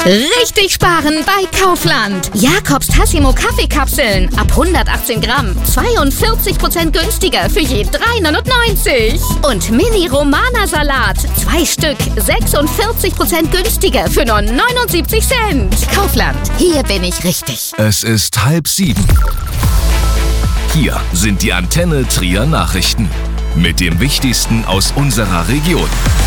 Richtig sparen bei Kaufland. Jakobs Tassimo Kaffeekapseln ab 118 Gramm. 42% günstiger für je 3,99. Und Mini Romana Salat. 2 Stück. 46% günstiger für nur 79 Cent. Kaufland. Hier bin ich richtig. Es ist 6:30. Hier sind die Antenne Trier Nachrichten. Mit dem Wichtigsten aus unserer Region.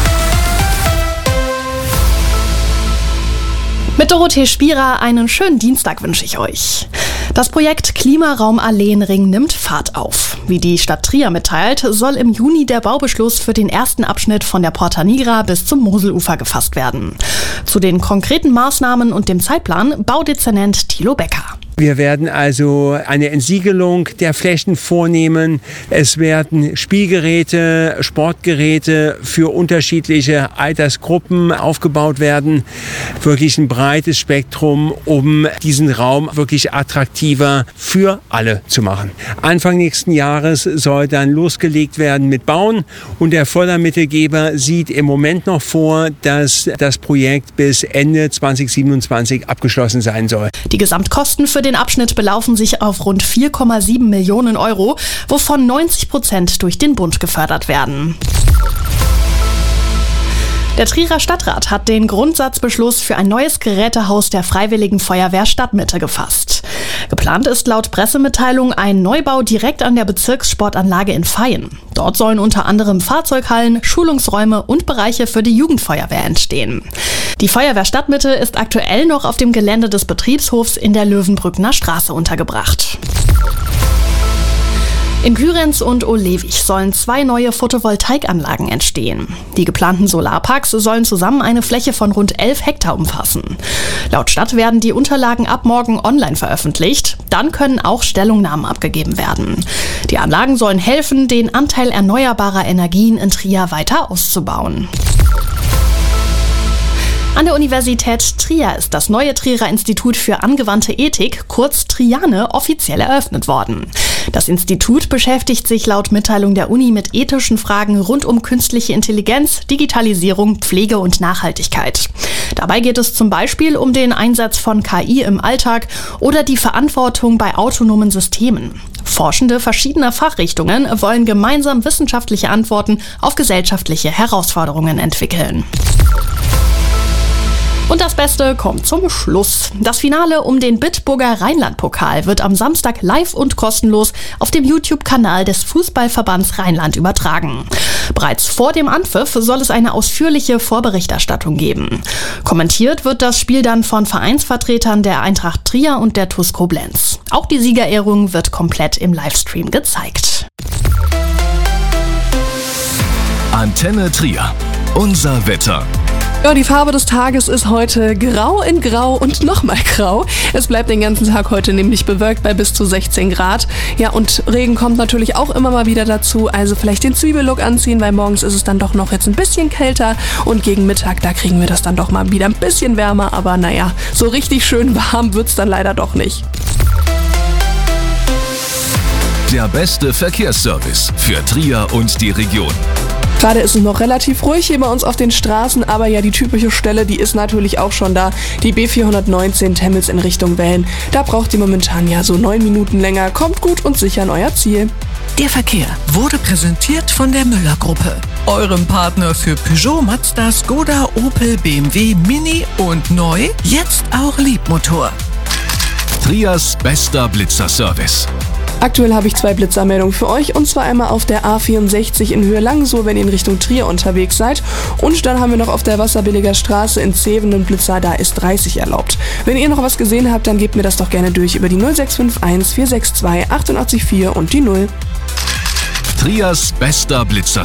Mit Dorothee Spierer einen schönen Dienstag wünsche ich euch. Das Projekt Klimaraum Alleenring nimmt Fahrt auf. Wie die Stadt Trier mitteilt, soll im Juni der Baubeschluss für den ersten Abschnitt von der Porta Nigra bis zum Moselufer gefasst werden. Zu den konkreten Maßnahmen und dem Zeitplan Baudezernent Thilo Becker. Wir werden also eine Entsiegelung der Flächen vornehmen. Es werden Spielgeräte, Sportgeräte für unterschiedliche Altersgruppen aufgebaut werden. Wirklich ein breites Spektrum, um diesen Raum wirklich attraktiver für alle zu machen. Anfang nächsten Jahres soll dann losgelegt werden mit Bauen und der Fördermittelgeber sieht im Moment noch vor, dass das Projekt bis Ende 2027 abgeschlossen sein soll. Die Gesamtkosten für den Abschnitt belaufen sich auf rund 4,7 Millionen Euro, wovon 90% durch den Bund gefördert werden. Der Trierer Stadtrat hat den Grundsatzbeschluss für ein neues Gerätehaus der Freiwilligen Feuerwehr Stadtmitte gefasst. Geplant ist laut Pressemitteilung ein Neubau direkt an der Bezirkssportanlage in Vaihingen. Dort sollen unter anderem Fahrzeughallen, Schulungsräume und Bereiche für die Jugendfeuerwehr entstehen. Die Feuerwehr Stadtmitte ist aktuell noch auf dem Gelände des Betriebshofs in der Löwenbrückner Straße untergebracht. In Bürenz und Ohlewig sollen 2 neue Photovoltaikanlagen entstehen. Die geplanten Solarparks sollen zusammen eine Fläche von rund 11 Hektar umfassen. Laut Stadt werden die Unterlagen ab morgen online veröffentlicht. Dann können auch Stellungnahmen abgegeben werden. Die Anlagen sollen helfen, den Anteil erneuerbarer Energien in Trier weiter auszubauen. An der Universität Trier ist das neue Trierer Institut für angewandte Ethik, kurz TRIANE, offiziell eröffnet worden. Das Institut beschäftigt sich laut Mitteilung der Uni mit ethischen Fragen rund um künstliche Intelligenz, Digitalisierung, Pflege und Nachhaltigkeit. Dabei geht es zum Beispiel um den Einsatz von KI im Alltag oder die Verantwortung bei autonomen Systemen. Forschende verschiedener Fachrichtungen wollen gemeinsam wissenschaftliche Antworten auf gesellschaftliche Herausforderungen entwickeln. Und das Beste kommt zum Schluss. Das Finale um den Bitburger Rheinland-Pokal wird am Samstag live und kostenlos auf dem YouTube-Kanal des Fußballverbands Rheinland übertragen. Bereits vor dem Anpfiff soll es eine ausführliche Vorberichterstattung geben. Kommentiert wird das Spiel dann von Vereinsvertretern der Eintracht Trier und der TuS Koblenz. Auch die Siegerehrung wird komplett im Livestream gezeigt. Antenne Trier. Unser Wetter. Ja, die Farbe des Tages ist heute grau in grau und nochmal grau. Es bleibt den ganzen Tag heute nämlich bewölkt bei bis zu 16 Grad. Ja, und Regen kommt natürlich auch immer mal wieder dazu. Also vielleicht den Zwiebellook anziehen, weil morgens ist es dann doch noch jetzt ein bisschen kälter. Und gegen Mittag, da kriegen wir das dann doch mal wieder ein bisschen wärmer. Aber naja, so richtig schön warm wird's dann leider doch nicht. Der beste Verkehrsservice für Trier und die Region. Gerade ist es noch relativ ruhig hier bei uns auf den Straßen, aber ja, die typische Stelle, die ist natürlich auch schon da. Die B419 Temmels in Richtung Wellen. Da braucht ihr momentan ja so 9 Minuten länger. Kommt gut und sicher an euer Ziel. Der Verkehr wurde präsentiert von der Müller-Gruppe, eurem Partner für Peugeot, Mazda, Skoda, Opel, BMW, Mini und neu, jetzt auch Liebmotor. Triers bester Blitzerservice. Aktuell habe ich 2 Blitzermeldungen für euch, und zwar einmal auf der A64 in Höhe Langensow, wenn ihr in Richtung Trier unterwegs seid, und dann haben wir noch auf der Wasserbilliger Straße in Zeven einen Blitzer, da ist 30 erlaubt. Wenn ihr noch was gesehen habt, dann gebt mir das doch gerne durch über die 0651 462 884 und die 0. Triers bester Blitzer.